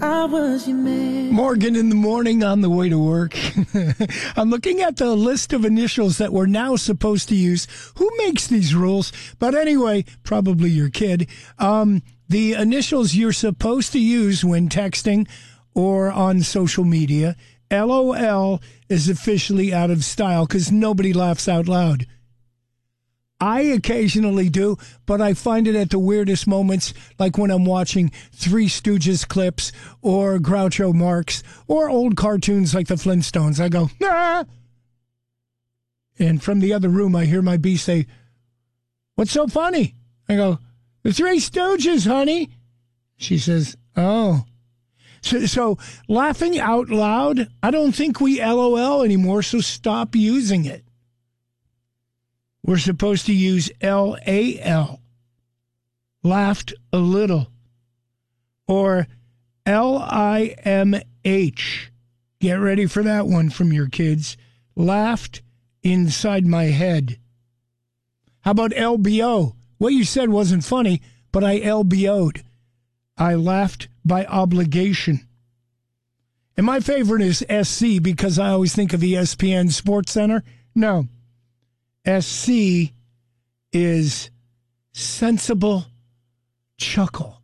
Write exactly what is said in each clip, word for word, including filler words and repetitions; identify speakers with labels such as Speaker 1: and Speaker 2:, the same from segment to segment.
Speaker 1: I was your man.
Speaker 2: Morgan in the morning on the way to work. I'm looking at the list of initials that we're now supposed to use. Who makes these rules? But anyway, probably your kid. Um, the initials you're supposed to use when texting or on social media. L O L is officially out of style because nobody laughs out loud. I occasionally do, but I find it at the weirdest moments, like when I'm watching Three Stooges clips or Groucho Marx or old cartoons like the Flintstones. I go, ah! And from the other room, I hear my bee say, what's so funny? I go, the Three Stooges, honey. She says, oh. So, so laughing out loud, I don't think we L O L anymore, so stop using it. We're supposed to use L A L, laughed a little, or L I M H. Get ready for that one from your kids. Laughed inside my head. How about L B O? What you said wasn't funny, but I L B O'd. I laughed by obligation. And my favorite is S C because I always think of E S P N Sports Center. No. S C is sensible chuckle.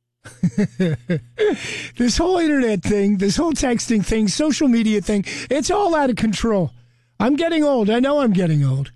Speaker 2: This whole internet thing, this whole texting thing, social media thing, it's all out of control. I'm getting old. I know I'm getting old.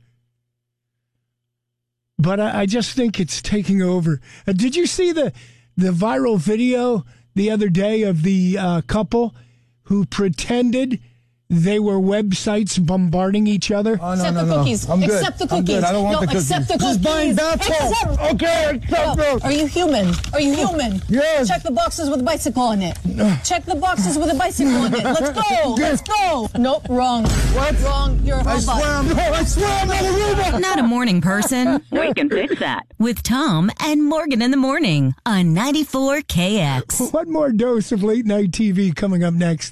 Speaker 2: But I, I just think it's taking over. Uh, did you see the, the viral video the other day of the uh, couple who pretended they were websites bombarding each other?
Speaker 3: Oh, no,
Speaker 4: accept
Speaker 3: no,
Speaker 4: the
Speaker 3: no.
Speaker 4: cookies.
Speaker 3: I'm good.
Speaker 4: Accept the cookies.
Speaker 3: I'm good. I don't want
Speaker 4: no,
Speaker 3: the cookies.
Speaker 4: Accept the cookies.
Speaker 3: Just buying bath salts.
Speaker 4: Accept.
Speaker 3: Okay, accept
Speaker 4: No.
Speaker 3: those.
Speaker 4: Are you human? Are you human?
Speaker 3: Yes.
Speaker 4: Check the boxes with a bicycle on it. Check the boxes with a bicycle on it. Let's go. Let's go. Nope, wrong.
Speaker 3: What?
Speaker 4: Wrong. You're a
Speaker 3: I
Speaker 4: robot.
Speaker 3: swear I'm, no, I swear I'm not a robot.
Speaker 5: Not a morning person.
Speaker 6: We can fix that.
Speaker 5: With Tom and Morgan in the morning on ninety-four K X.
Speaker 2: One more dose of late night T V coming up next.